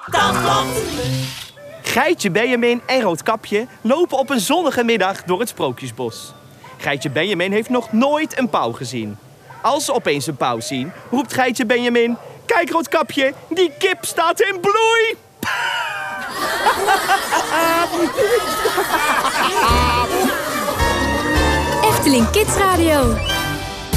Dat klopt. Geitje Benjamin en Roodkapje lopen op een zonnige middag door het Sprookjesbos. Geitje Benjamin heeft nog nooit een pauw gezien. Als ze opeens een pauw zien, roept Geitje Benjamin... Kijk, Roodkapje, die kip staat in bloei! Efteling Kids Radio.